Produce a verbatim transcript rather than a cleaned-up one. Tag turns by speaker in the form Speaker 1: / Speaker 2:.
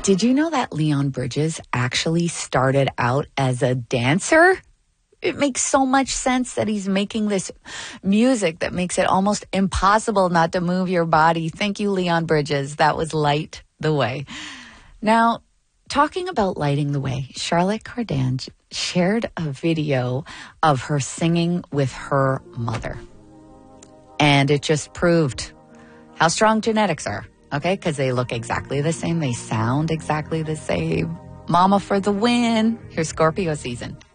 Speaker 1: Did you know that Leon Bridges actually started out as a dancer? It makes so much sense that he's making this music that makes it almost impossible not to move your body. Thank you, Leon Bridges. That was Light the Way. Now, talking about lighting the way, Charlotte Cardin shared a video of her singing with her mother. And it just proved how strong genetics are, okay? Because they look exactly the same. They sound exactly the same. Mama for the win. Here's Scorpio season.